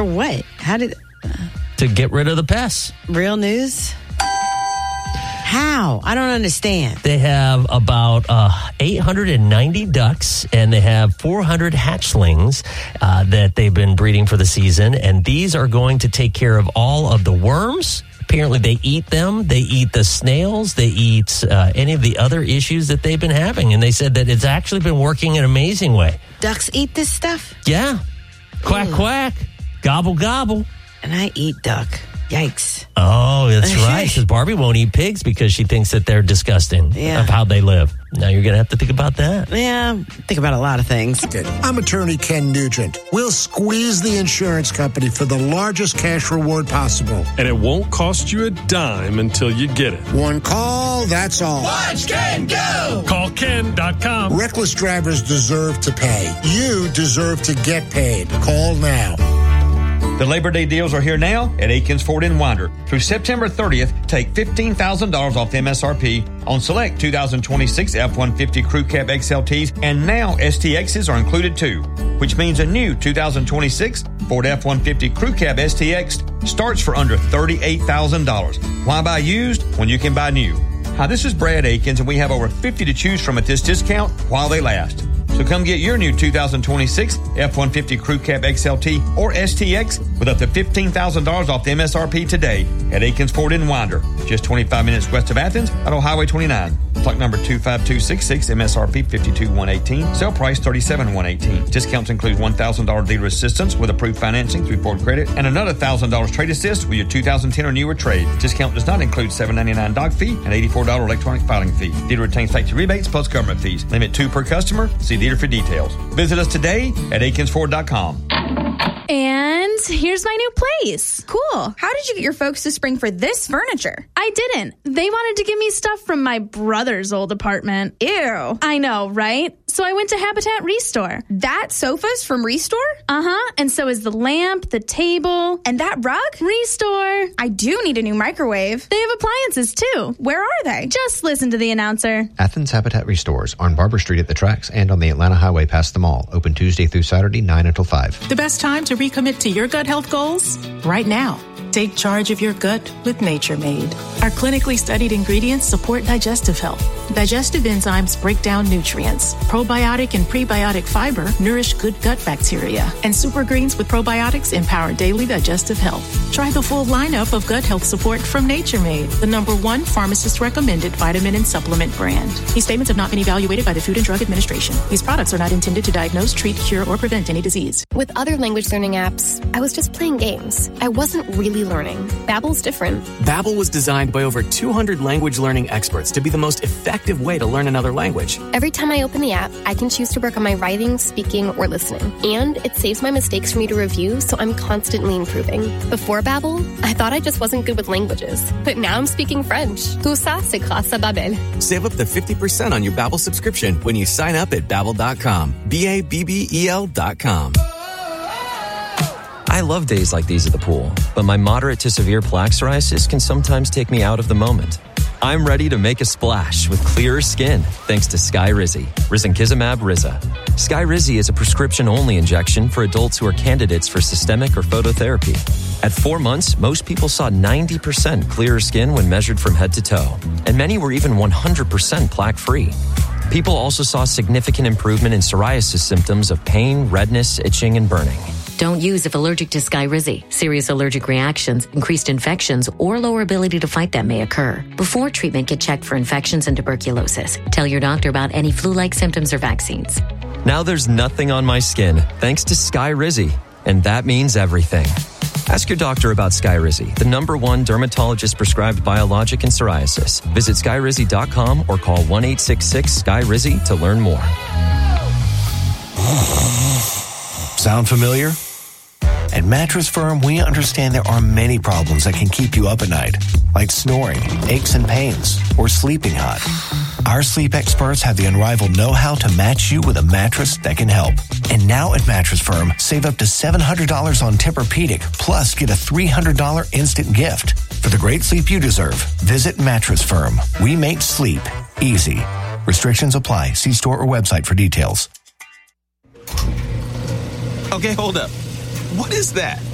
For what? How did... To get rid of the pests. Real news? How? I don't understand. They have about 890 ducks, and they have 400 hatchlings that they've been breeding for the season. And these are going to take care of all of the worms. Apparently, they eat them. They eat the snails. They eat any of the other issues that they've been having. And they said that it's actually been working in an amazing way. Ducks eat this stuff? Yeah. Quack, quack. Gobble, gobble. And I eat duck. Yikes. Oh, that's right. Because Barbie won't eat pigs because she thinks that they're disgusting of how they live. Now you're going to have to think about that. Yeah, think about a lot of things. I'm attorney Ken Nugent. We'll squeeze the insurance company for the largest cash reward possible. And it won't cost you a dime until you get it. One call, that's all. Watch Ken go! Call Ken.com. Reckless drivers deserve to pay. You deserve to get paid. Call now. The Labor Day deals are here now at Aikens Ford in Winder. Through September 30th, take $15,000 off MSRP on select 2026 F-150 Crew Cab XLTs, and now STXs are included too, which means a new 2026 Ford F-150 Crew Cab STX starts for under $38,000. Why buy used when you can buy new? Hi, this is Brad Aikens, and we have over 50 to choose from at this discount while they last. So come get your new 2026 F-150 Crew Cab XLT or STX with up to $15,000 off the MSRP today at Aikens Ford in Winder, just 25 minutes west of Athens at Old Highway 29. Stock number 25266, MSRP 52118, sale price 37118. Discounts include $1,000 dealer assistance with approved financing through Ford Credit and another $1,000 trade assist with your 2010 or newer trade. Discount does not include $7.99 doc fee and $84 electronic filing fee. Dealer retains factory rebates plus government fees. Limit 2 per customer. See dealer for details. Visit us today at AikensFord.com. And here's my new place. Cool. How did you get your folks to spring for this furniture? I didn't. They wanted to give me stuff from my brother's old apartment. Ew. I know, right? So I went to Habitat Restore. That sofa's from Restore? Uh-huh. And so is the lamp, the table. And that rug? Restore. I do need a new microwave. They have appliances, too. Where are they? Just listen to the announcer. Athens Habitat Restores on Barber Street at the tracks and on the Atlanta Highway past the mall. Open Tuesday through Saturday, 9 until 5. The best time to recommit to your gut health goals? Right now. Take charge of your gut with Nature Made. Our clinically studied ingredients support digestive health. Digestive enzymes break down nutrients. Probiotic and prebiotic fiber nourish good gut bacteria. And super greens with probiotics empower daily digestive health. Try the full lineup of gut health support from Nature Made, the #1 pharmacist-recommended vitamin and supplement brand. These statements have not been evaluated by the Food and Drug Administration. These products are not intended to diagnose, treat, cure, or prevent any disease. With other language learning apps, I was just playing games. I wasn't really learning. Babbel's different. Babbel was designed by over 200 language learning experts to be the most effective way to learn another language. Every time I open the app, I can choose to work on my writing, speaking, or listening. And it saves my mistakes for me to review, so I'm constantly improving. Before Babbel, I thought I just wasn't good with languages. But now I'm speaking French. Tout ça, c'est grâce à Babbel. Save up to 50% on your Babbel subscription when you sign up at Babbel.com. Babbel.com. I love days like these at the pool, but my moderate to severe plaque psoriasis can sometimes take me out of the moment. I'm ready to make a splash with clearer skin thanks to Skyrizi, risankizumab Riza. Skyrizi is a prescription-only injection for adults who are candidates for systemic or phototherapy. At 4 months, most people saw 90% clearer skin when measured from head to toe, and many were even 100% plaque-free. People also saw significant improvement in psoriasis symptoms of pain, redness, itching, and burning. Don't use if allergic to Skyrizi. Serious allergic reactions, increased infections, or lower ability to fight them may occur. Before treatment, get checked for infections and tuberculosis. Tell your doctor about any flu-like symptoms or vaccines. Now there's nothing on my skin thanks to Skyrizi, and that means everything. Ask your doctor about Skyrizi, the #1 dermatologist-prescribed biologic in psoriasis. Visit Skyrizi.com or call 1-866-SKY-RIZI to learn more. Sound familiar? At Mattress Firm, we understand there are many problems that can keep you up at night, like snoring, aches and pains, or sleeping hot. Our sleep experts have the unrivaled know-how to match you with a mattress that can help. And now at Mattress Firm, save up to $700 on Tempur-Pedic, plus get a $300 instant gift. For the great sleep you deserve, visit Mattress Firm. We make sleep easy. Restrictions apply. See store or website for details. Okay, hold up. What is that?